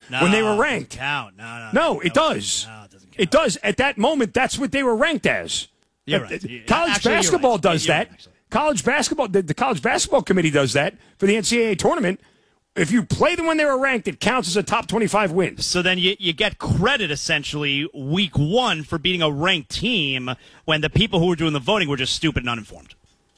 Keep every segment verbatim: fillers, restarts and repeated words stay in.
no, when they were ranked. Count. No, no, no, no it does. No, it doesn't count. It does. At that moment, that's what they were ranked as. You're right. College Actually, basketball right. does You're that. right, college basketball, the, the college basketball committee does that for the N C double A tournament. If you play them when they were ranked, it counts as a top twenty-five win. So then you, you get credit, essentially, week one for beating a ranked team when the people who were doing the voting were just stupid and uninformed.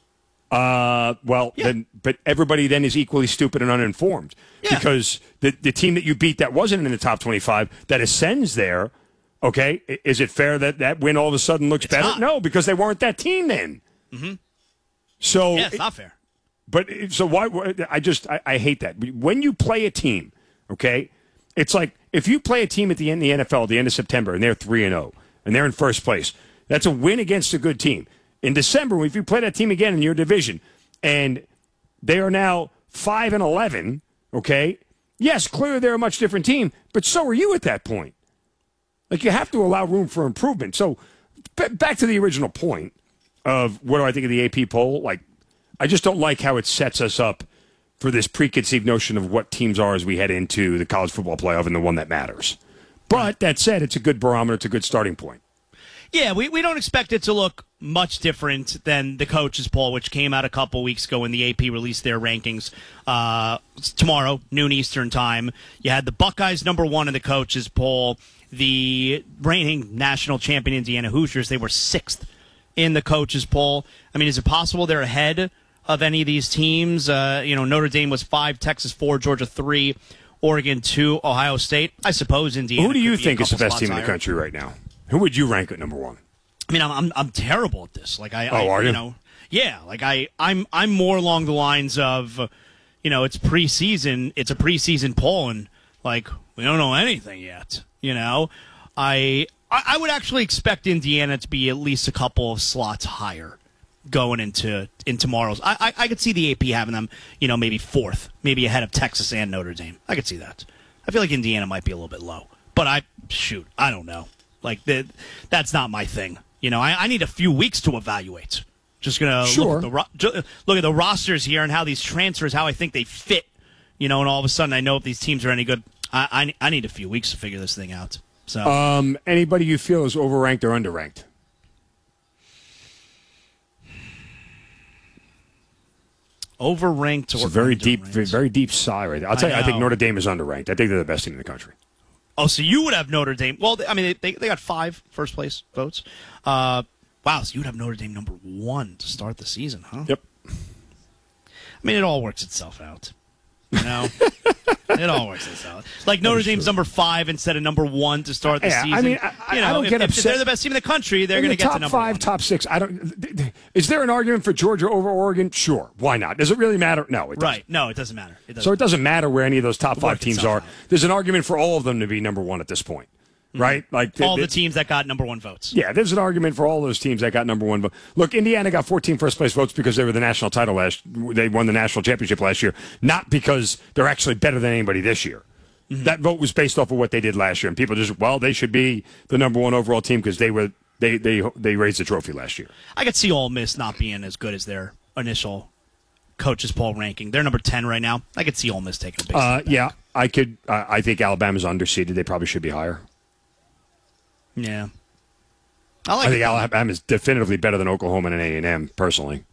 Uh, well, yeah. then, but everybody then is equally stupid and uninformed. Yeah. Because the, the team that you beat that wasn't in the top twenty-five, that ascends there, okay, is it fair that that win all of a sudden looks it's better? not. No, because they weren't that team then. Mm-hmm. So, yeah, it's not fair. But so why? I just I, I hate that when you play a team. Okay, it's like if you play a team at the end of the N F L at the end of September and they're three and zero and they're in first place. That's a win against a good team. In December, if you play that team again in your division and they are now five and eleven, okay, yes, clearly they're a much different team, but so are you at that point. Like you have to allow room for improvement. So b- back to the original point of what do I think of the A P poll, like. I just don't like how it sets us up for this preconceived notion of what teams are as we head into the college football playoff and the one that matters. But that said, it's a good barometer. It's a good starting point. Yeah, we, we don't expect it to look much different than the coaches poll, which came out a couple weeks ago when the A P released their rankings uh, tomorrow, noon Eastern time. You had the Buckeyes number one in the coaches poll. The reigning national champion Indiana Hoosiers, they were sixth in the coaches poll. I mean, is it possible they're ahead of any of these teams? Uh, you know, Notre Dame was five, Texas four, Georgia three, Oregon two, Ohio State. I suppose Indiana. Who do you could be think a is the couple best team spots in the higher. country right now? Who would you rank at number one? I mean, I'm I'm, I'm terrible at this. Like I, oh, I are you? you know, yeah, like I I'm I'm more along the lines of, you know, it's preseason. It's a preseason poll, and like we don't know anything yet. You know, I I, I would actually expect Indiana to be at least a couple of slots higher going into in tomorrow's. I, I I could see the A P having them, you know, maybe fourth, maybe ahead of Texas and Notre Dame. I could see that. I feel like Indiana might be a little bit low, but I shoot, I don't know. Like the, that's not my thing. You know, I, I need a few weeks to evaluate. Just gonna sure. look, at the ro- look at the rosters here and how these transfers, how I think they fit. You know, and all of a sudden I know if these teams are any good. I I, I need a few weeks to figure this thing out. So, um, anybody you feel is overranked or underranked? Overranked or it's a very underranked. deep, very deep sigh right there. I'll tell you, I think Notre Dame is underranked. I think they're the best team in the country. Oh, so you would have Notre Dame. Well, I mean, they they got five first place votes. Uh, wow, so you would have Notre Dame number one to start the season, huh? Yep. I mean, it all works itself out. You know? It all works itself out. Like Notre Dame's true. number five instead of number one to start the yeah, season. I mean, I, you know, I don't if, get if upset. they're the best team in the country, they're in going to the get top to number five, one. top six. I don't. Is there an argument for Georgia over Oregon? Sure. Why not? Does it really matter? No, it doesn't. Right. No, it doesn't matter. It doesn't so it doesn't matter where any of those top five teams are. Out. There's an argument for all of them to be number one at this point. Right? Mm-hmm. Like all the, the teams that got number one votes. Yeah, there's an argument for all those teams that got number one vote. Look, Indiana got fourteen first place votes because they were the national title last. They won the national championship last year, not because they're actually better than anybody this year. Mm-hmm. That vote was based off of what they did last year, and people just well, they should be the number one overall team because they were they they they raised the trophy last year. I could see Ole Miss not being as good as their initial coaches poll ranking. They're number ten right now. I could see Ole Miss taking a big uh, step back. Yeah, I could. Uh, I think Alabama's underseeded. They probably should be higher. Yeah, I like. I think it. Alabama is definitively better than Oklahoma and A and M, personally.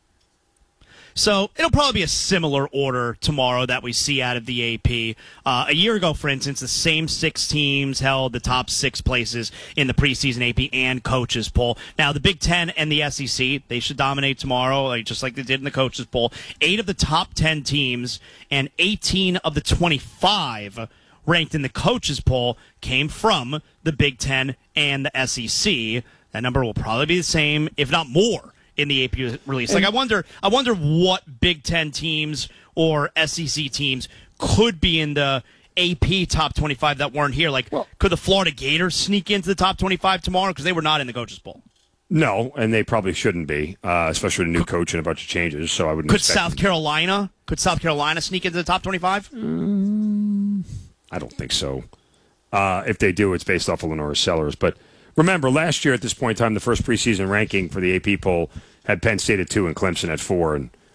So it'll probably be a similar order tomorrow that we see out of the A P. Uh, a year ago, for instance, the same six teams held the top six places in the preseason A P and coaches poll. Now, the Big Ten and the S E C, they should dominate tomorrow, like, just like they did in the coaches poll. Eight of the top ten teams and eighteen of the twenty-five ranked in the coaches poll came from the Big Ten and the S E C. That number will probably be the same, if not more, in the A P release. Like, I wonder, I wonder what Big Ten teams or S E C teams could be in the A P top twenty-five that weren't here. Like, well, could the Florida Gators sneak into the top twenty-five tomorrow because they were not in the coaches poll? No, and they probably shouldn't be, uh, especially with a new coach and a bunch of changes. So I wouldn't. Could expect South them. Carolina? Could South Carolina sneak into the top twenty-five? Mm, I don't think so. Uh, if they do, it's based off of Lenora Sellers. But remember, last year at this point in time, the first preseason ranking for the A P poll had Penn State at two and Clemson at four, and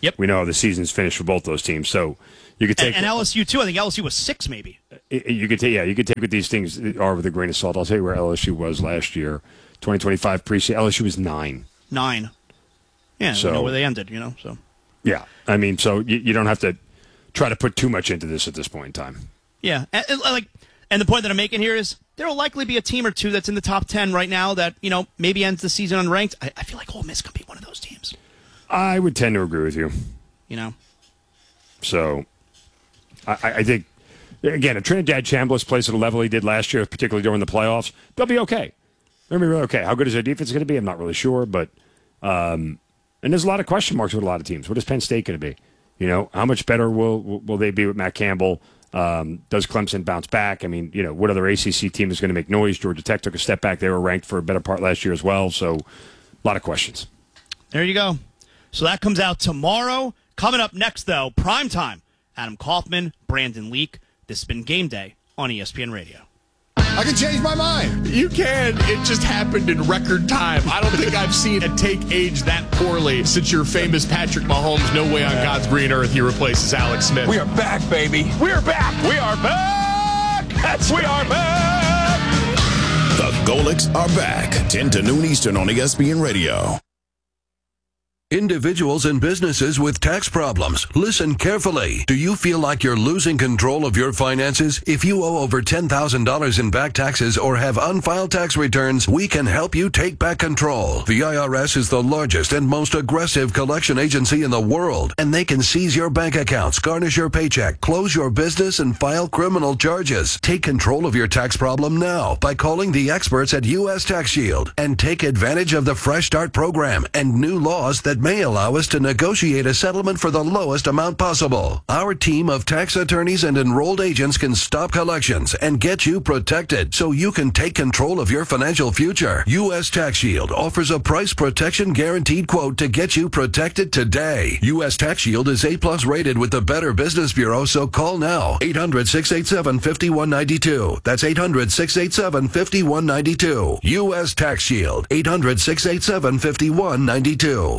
Yep. We know how the season's finished for both those teams. So you could take and, and L S U too. I think L S U was six, maybe. You could take, yeah, you could take what these things are with a grain of salt. I'll tell you where L S U was last year, twenty twenty-five preseason. L S U was nine. Nine. Yeah, so, we know where they ended. You know, so. Yeah, I mean, so you, you don't have to try to put too much into this at this point in time. Yeah, and, and, like, and the point that I'm making here is there will likely be a team or two that's in the top ten right now that, you know, maybe ends the season unranked. I, I feel like Ole Miss could be one of those teams. I would tend to agree with you. You know? So, I, I think, again, if Trinidad Chambliss plays at a level he did last year, particularly during the playoffs, they'll be okay. They'll be really okay. How good is their defense going to be? I'm not really sure, but um, and there's a lot of question marks with a lot of teams. What is Penn State going to be? You know, how much better will will they be with Matt Campbell? Um, does Clemson bounce back? I mean, you know, what other A C C team is going to make noise? Georgia Tech took a step back. They were ranked for a better part last year as well. So, a lot of questions. There you go. So that comes out tomorrow. Coming up next, though, prime time. Adam Kaufman, Brandon Leak. This has been Game Day on E S P N Radio. I can change my mind. You can. It just happened in record time. I don't think I've seen a take age that poorly since your famous Patrick Mahomes, no way on God's green earth he replaces Alex Smith. We are back, baby. We are back. We are back. That's we are back. The Golics are back. ten to noon Eastern on E S P N Radio. Individuals and businesses with tax problems, listen carefully. Do you feel like you're losing control of your finances? If you owe over ten thousand dollars in back taxes or have unfiled tax returns, we can help you take back control. The I R S is the largest and most aggressive collection agency in the world, and they can seize your bank accounts, garnish your paycheck, close your business, and file criminal charges. Take control of your tax problem now by calling the experts at U S Tax Shield and take advantage of the Fresh Start program and new laws that may allow us to negotiate a settlement for the lowest amount possible. Our team of tax attorneys and enrolled agents can stop collections and get you protected so you can take control of your financial future. U S Tax Shield offers a price protection guaranteed quote to get you protected today. U S Tax Shield is A plus rated with the Better Business Bureau, so call now. eight hundred, six eight seven, five one nine two. That's eight hundred, six eight seven, five one nine two. U S Tax Shield. eight hundred, six eight seven, five one nine two.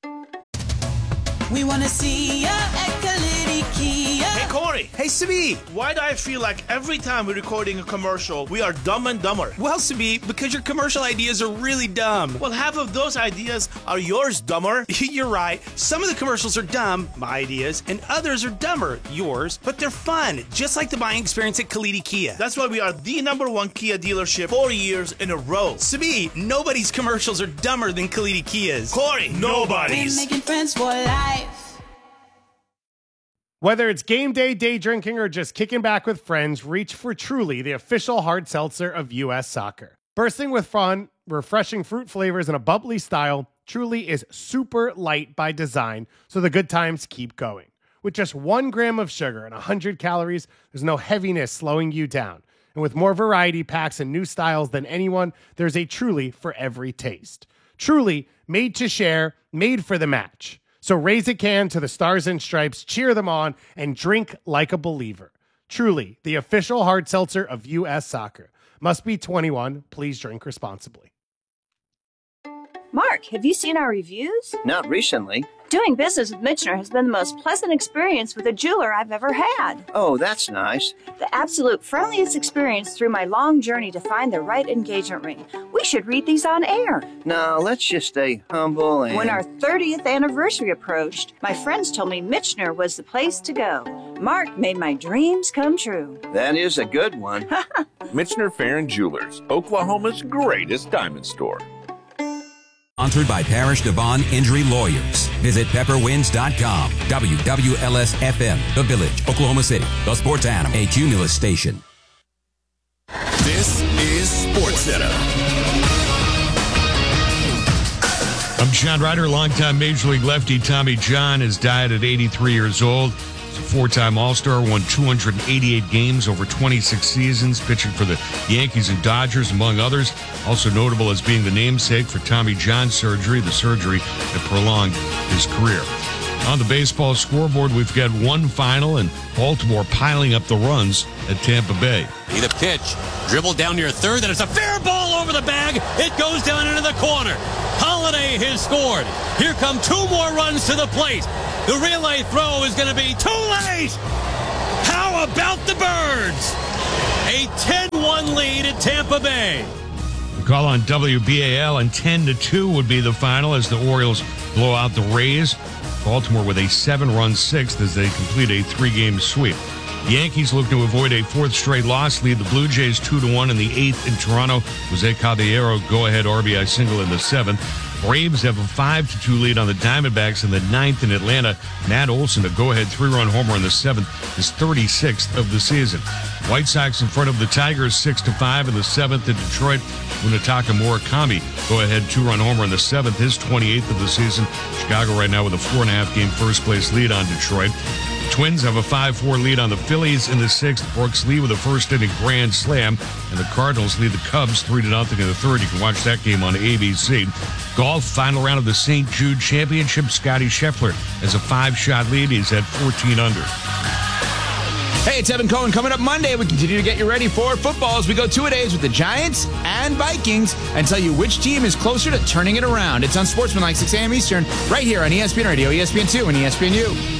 We want to see ya at Kalidi Kia. Hey, Corey. Hey, Sabi. Why do I feel like every time we're recording a commercial, we are dumb and dumber? Well, Sabi, because your commercial ideas are really dumb. Well, half of those ideas are yours, dumber. You're right. Some of the commercials are dumb, my ideas, and others are dumber, yours, but they're fun, just like the buying experience at Kalidi Kia. That's why we are the number one Kia dealership four years in a row. Sabi, nobody's commercials are dumber than Kalidi Kia's. Corey, nobody's. We're making friends for life. Whether it's game day, day drinking, or just kicking back with friends, reach for Truly, the official hard seltzer of U S Soccer. Bursting with fun, refreshing fruit flavors, and a bubbly style, Truly is super light by design, so the good times keep going. With just one gram of sugar and one hundred calories, there's no heaviness slowing you down. And with more variety packs and new styles than anyone, there's a Truly for every taste. Truly, made to share, made for the match. So raise a can to the Stars and Stripes, cheer them on, and drink like a believer. Truly, the official hard seltzer of U S Soccer. Must be twenty-one. Please drink responsibly. Mark, have you seen our reviews? Not recently. Doing business with Michener has been the most pleasant experience with a jeweler I've ever had. Oh, that's nice. The absolute friendliest experience through my long journey to find the right engagement ring. We should read these on air. No, let's just stay humble and... When our thirtieth anniversary approached, my friends told me Michener was the place to go. Mark made my dreams come true. That is a good one. Michener Farron Jewelers, Oklahoma's greatest diamond store. Sponsored by Parish Devon Injury Lawyers. Visit pepper winds dot com. W W L S F M, The Village, Oklahoma City. The Sports Animal, a Cumulus station. This is SportsCenter. I'm John Ryder. Longtime Major League lefty Tommy John has died at eighty-three years old. He's a four-time All-Star, won two hundred eighty-eight games over twenty-six seasons, pitching for the Yankees and Dodgers, among others. Also notable as being the namesake for Tommy John surgery, the surgery that prolonged his career. On the baseball scoreboard, we've got one final and Baltimore piling up the runs at Tampa Bay. The pitch, dribbled down near third, and it's a fair ball over the bag. It goes down into the corner. Holiday has scored. Here come two more runs to the plate. The relay throw is going to be too late. How about the Birds? A ten one lead at Tampa Bay. The call on W B A L, and ten to two would be the final as the Orioles blow out the Rays. Baltimore with a seven-run sixth as they complete a three-game sweep. The Yankees look to avoid a fourth straight loss, lead the Blue Jays two to one in the eighth in Toronto. Jose Caballero go-ahead R B I single in the seventh. Braves have a five to two lead on the Diamondbacks in the ninth in Atlanta. Matt Olson, a go-ahead three-run homer in the seventh, his thirty-sixth of the season. White Sox in front of the Tigers six to five in the seventh in Detroit. Munetaka Murakami, go-ahead two-run homer in the seventh, his twenty-eighth of the season. Chicago right now with a four-and-a-half game first-place lead on Detroit. Twins have a five four lead on the Phillies in the sixth. Brooks Lee with a first-inning grand slam. And the Cardinals lead the Cubs three to nothing in the third. You can watch that game on A B C. Golf, final round of the Saint Jude Championship. Scotty Scheffler has a five-shot lead. He's at fourteen under. Hey, it's Evan Cohen. Coming up Monday, we continue to get you ready for football as we go two-a-days with the Giants and Vikings and tell you which team is closer to turning it around. It's on Sportsmanlike, six a.m. Eastern, right here on E S P N Radio, E S P N two, and E S P N U.